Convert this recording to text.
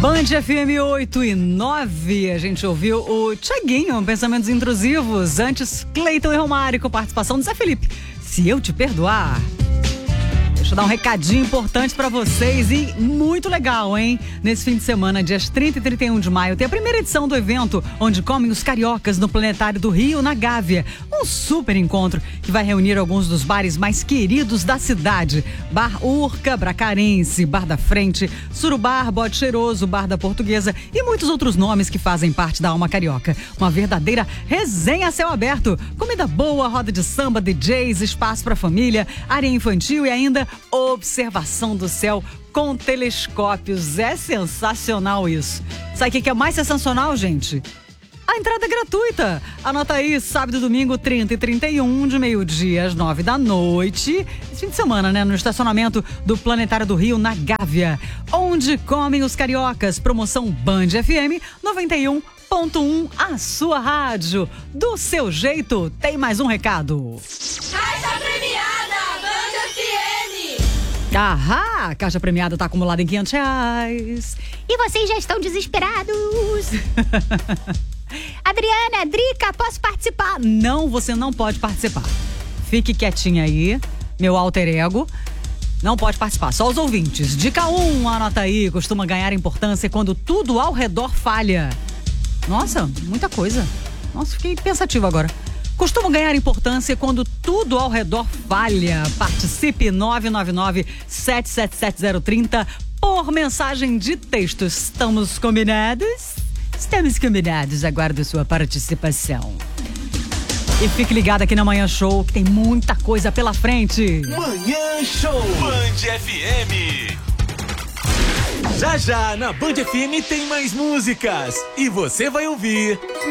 Band FM 8 e 9, a gente ouviu o Thiaguinho, Pensamentos Intrusivos. Antes, Cleiton e Romário, com participação do Zé Felipe. Se eu te perdoar. Deixa eu dar um recadinho importante pra vocês e muito legal, hein? Nesse fim de semana, dias 30 e 31 de maio, tem a primeira edição do evento Onde Comem os Cariocas no Planetário do Rio, na Gávea. Um super encontro que vai reunir alguns dos bares mais queridos da cidade. Bar Urca, Bracarense, Bar da Frente, Surubar, Bode Cheiroso, Bar da Portuguesa e muitos outros nomes que fazem parte da alma carioca. Uma verdadeira resenha a céu aberto. Comida boa, roda de samba, DJs, espaço pra família, área infantil e ainda observação do céu com telescópios. É sensacional isso. Sabe o que é mais sensacional, gente? A entrada é gratuita. Anota aí, sábado e domingo, 30 e 31, de meio-dia às 9 da noite. Esse fim de semana, né? No estacionamento do Planetário do Rio, na Gávea. Onde Comem os Cariocas. Promoção Band FM 91.1, a sua rádio. Do seu jeito, tem mais um recado. Caixa premiada, Band FM! Ahá, a caixa premiada tá acumulada em R$500. E vocês já estão desesperados. Adriana, Drica, posso participar? Não, você não pode participar. Fique quietinha aí, meu alter ego. Não pode participar, só os ouvintes. Dica 1, anota aí, costuma ganhar importância quando tudo ao redor falha. Nossa, muita coisa. Nossa, fiquei pensativa agora. Costuma ganhar importância quando tudo ao redor falha. Participe 999-777-030 por mensagem de texto. Estamos combinados? Estamos combinados. Aguardo sua participação. E fique ligado aqui na Manhã Show, que tem muita coisa pela frente. Manhã Show Band FM. Já já na Band FM tem mais músicas e você vai ouvir